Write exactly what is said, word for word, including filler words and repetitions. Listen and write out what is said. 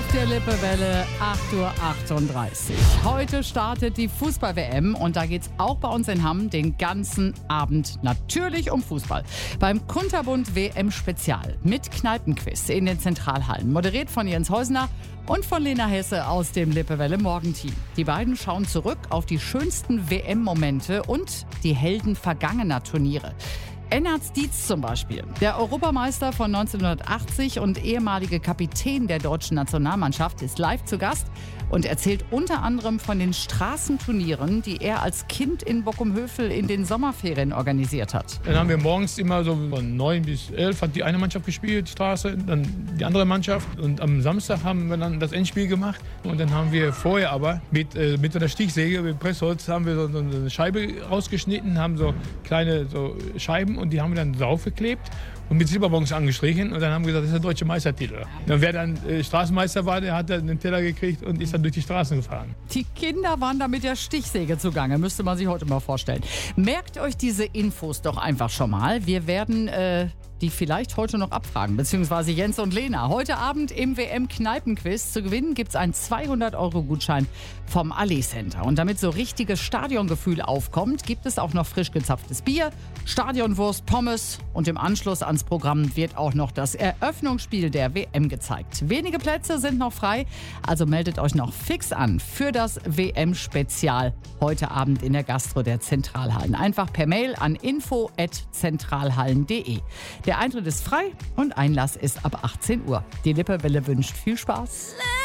Auf der Lippewelle, acht Uhr achtunddreißig. Heute startet die Fußball-W M und da geht's auch bei uns in Hamm den ganzen Abend natürlich um Fußball. Beim Kunterbund W M-Spezial mit Kneipenquiz in den Zentralhallen, moderiert von Jens Heusner und von Lena Hesse aus dem Lippewelle Morgenteam. Die beiden schauen zurück auf die schönsten W M-Momente und die Helden vergangener Turniere. Ennard Dietz zum Beispiel, der Europameister von neunzehnhundertachtzig und ehemalige Kapitän der deutschen Nationalmannschaft, ist live zu Gast und erzählt unter anderem von den Straßenturnieren, die er als Kind in Bockumhövel in den Sommerferien organisiert hat. Dann haben wir morgens immer so von neun bis elf hat die eine Mannschaft gespielt, Straße, dann die andere Mannschaft. Und am Samstag haben wir dann das Endspiel gemacht. Und dann haben wir vorher aber mit, äh, mit so einer Stichsäge, mit Pressholz, haben wir so, so eine Scheibe rausgeschnitten, haben so kleine so Scheiben und die haben wir dann draufgeklebt und mit Silberbons angestrichen und dann haben wir gesagt, das ist der deutsche Meistertitel. Und wer dann äh, Straßenmeister war, der hat dann einen Teller gekriegt und ist dann durch die Straßen gefahren. Die Kinder waren da mit der Stichsäge zugange, müsste man sich heute mal vorstellen. Merkt euch diese Infos doch einfach schon mal. Wir werden äh, die vielleicht heute noch abfragen, beziehungsweise Jens und Lena. Heute Abend im W M-Kneipenquiz zu gewinnen gibt es einen zweihundert Euro Gutschein vom Allee Center. Und damit so richtiges Stadiongefühl aufkommt, gibt es auch noch frisch gezapftes Bier, Stadionwurst, Pommes und im Anschluss ans Programm wird auch noch das Eröffnungsspiel der W M gezeigt. Wenige Plätze sind noch frei, also meldet euch noch fix an für das W M-Spezial heute Abend in der Gastro der Zentralhallen. Einfach per Mail an info at zentralhallen punkt de. Der Eintritt ist frei und Einlass ist ab achtzehn Uhr. Die Lippewelle wünscht viel Spaß.